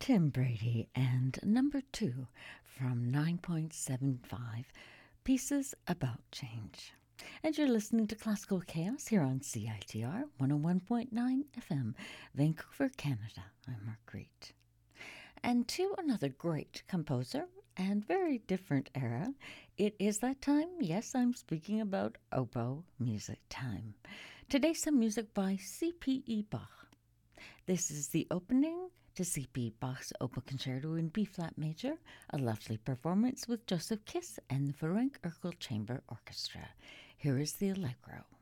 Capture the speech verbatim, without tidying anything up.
Tim Brady and number two from nine point seven five Pieces About Change. And you're listening to Classical Chaos here on C I T R one oh one point nine F M, Vancouver, Canada. I'm Marguerite. And to another great composer and very different era, it is that time. Yes, I'm speaking about oboe music time. Today, some music by C P E Bach. This is the opening to C P Bach's Oboe Concerto in B-flat major, a lovely performance with Joseph Kiss and the Ferenc Erkel Chamber Orchestra. Here is the Allegro.